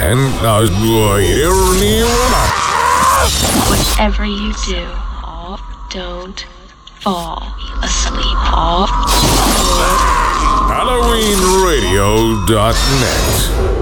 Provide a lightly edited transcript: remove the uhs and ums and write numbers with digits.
And whatever you do, don't fall asleep. HalloweenRadio.net